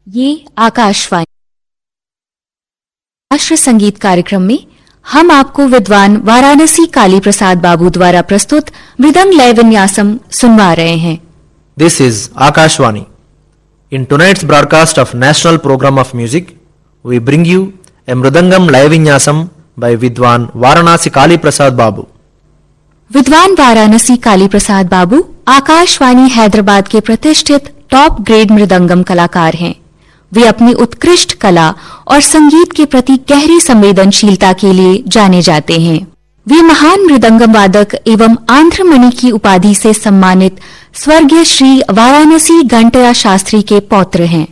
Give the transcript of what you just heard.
ये आकाशवाणी राष्ट्र संगीत कार्यक्रम में हम आपको विद्वान वाराणसी काली प्रसाद बाबू द्वारा प्रस्तुत मृदंग लय विन्यासम सुनवा रहे हैं। This is Akashvani. In tonight's broadcast of National Program of Music, we bring you a Mridangam Laya Vinyasam by Vidwan Varanasi Kali Prasad Babu. विद्वान वाराणसी काली प्रसाद बाबू आकाशवाणी हैदराबाद के प्रतिष्ठित टॉप ग्रेड मृदंगम कलाकार हैं। वे अपनी उत्कृष्ट कला और संगीत के प्रति गहरी संवेदनशीलता के लिए जाने जाते हैं। वे महान मृदंगम वादक एवं आंध्रमणि की उपाधि से सम्मानित स्वर्गीय श्री वाराणसी घंटया शास्त्री के पौत्र हैं।